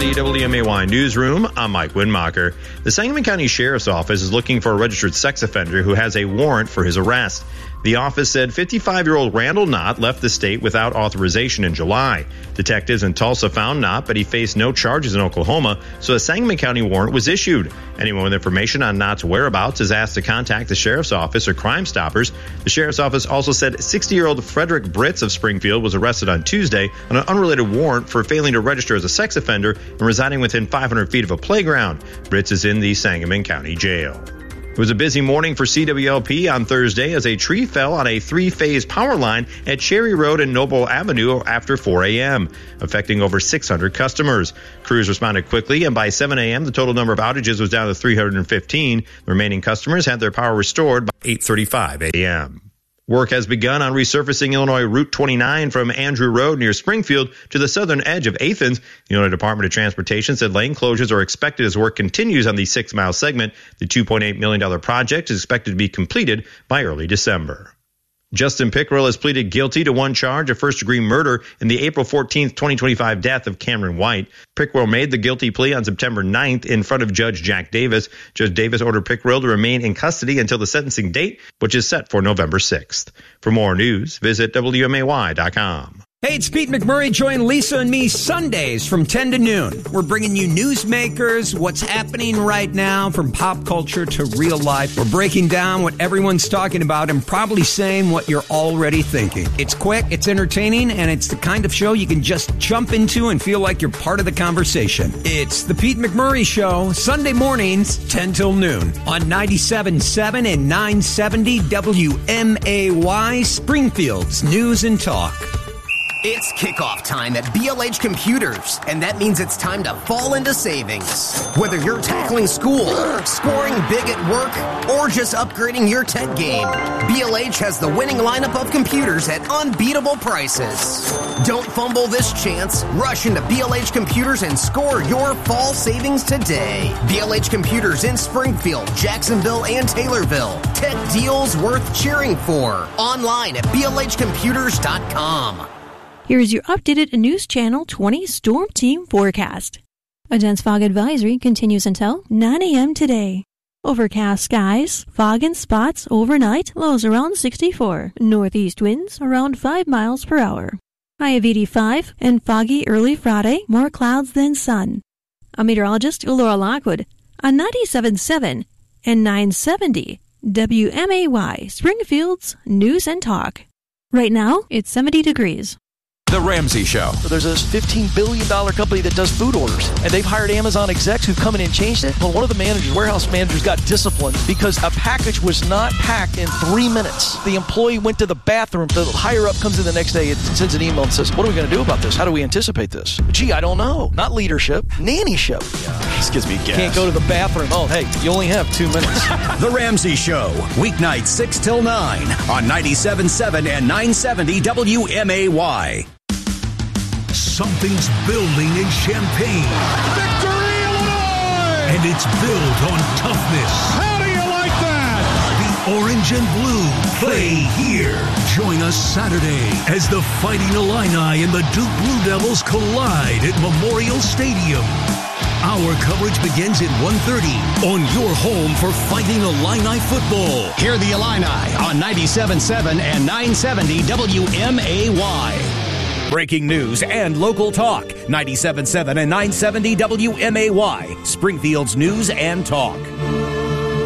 the WMAY newsroom, I'm Mike Windmacher. The Sangamon County Sheriff's Office is looking for a registered sex offender who has a warrant for his arrest. The office said 55-year-old Randall Knott left the state without authorization in July. Detectives in Tulsa found Knott, but he faced no charges in Oklahoma, so a Sangamon County warrant was issued. Anyone with information on Knott's whereabouts is asked to contact the Sheriff's Office or Crime Stoppers. The Sheriff's Office also said 60-year-old Frederick Britz of Springfield was arrested on Tuesday on an unrelated warrant for failing to register as a sex offender and residing within 500 feet of a playground. Britz is in the Sangamon County Jail. It was a busy morning for CWLP on Thursday as a tree fell on a three-phase power line at Cherry Road and Noble Avenue after 4 a.m., affecting over 600 customers. Crews responded quickly, and by 7 a.m., the total number of outages was down to 315. The remaining customers had their power restored by 8:35 a.m. Work has begun on resurfacing Illinois Route 29 from Andrew Road near Springfield to the southern edge of Athens. The Illinois Department of Transportation said lane closures are expected as work continues on the 6-mile segment. The $2.8 million project is expected to be completed by early December. Justin Pickrell has pleaded guilty to one charge of first-degree murder in the April 14, 2025 death of Cameron White. Pickrell made the guilty plea on September 9th in front of Judge Jack Davis. Judge Davis ordered Pickrell to remain in custody until the sentencing date, which is set for November 6th. For more news, visit WMAY.com. Hey, it's Pete McMurray. Join Lisa and me Sundays from 10 to noon. We're bringing you newsmakers, what's happening right now from pop culture to real life. We're breaking down what everyone's talking about and probably saying what you're already thinking. It's quick, it's entertaining, and it's the kind of show you can just jump into and feel like you're part of the conversation. It's the Pete McMurray Show, Sunday mornings, 10 till noon on 97.7 and 970 WMAY, Springfield's News and Talk. It's kickoff time at BLH Computers, and that means it's time to fall into savings. Whether you're tackling school, scoring big at work, or just upgrading your tech game, BLH has the winning lineup of computers at unbeatable prices. Don't fumble this chance. Rush into BLH Computers and score your fall savings today. BLH Computers in Springfield, Jacksonville, and Taylorville. Tech deals worth cheering for. Online at blhcomputers.com. Here's your updated News Channel 20 Storm Team forecast. A dense fog advisory continues until 9 a.m. today. Overcast skies, fog and spots overnight, lows around 64. Northeast winds around 5 miles per hour. High of 85 and foggy early Friday, more clouds than sun. I'm meteorologist Laura Lockwood on 97.7 and 970 WMAY, Springfield's News and Talk. Right now, it's 70 degrees. The Ramsey Show. There's this $15 billion company that does food orders, and they've hired Amazon execs who've come in and changed it. Well, one of the warehouse managers got disciplined because a package was not packed in 3 minutes. The employee went to the bathroom. The higher up comes in the next day and sends an email and says, what are we going to do about this? How do we anticipate this? Gee, I don't know. Not leadership, nannyship. Yeah, this gives me gas. Can't go to the bathroom. Oh, hey, you only have 2 minutes. The Ramsey Show, weeknights 6 till 9 on 97.7 and 970 WMAY. Something's building in Champaign. Victory, Illinois! And it's built on toughness. How do you like that? The orange and blue play here. Join us Saturday as the Fighting Illini and the Duke Blue Devils collide at Memorial Stadium. Our coverage begins at 1:30 on your home for Fighting Illini football. Hear the Illini on 97.7 and 970 WMAY. Breaking news and local talk. 97.7 and 970 WMAY, Springfield's News and Talk.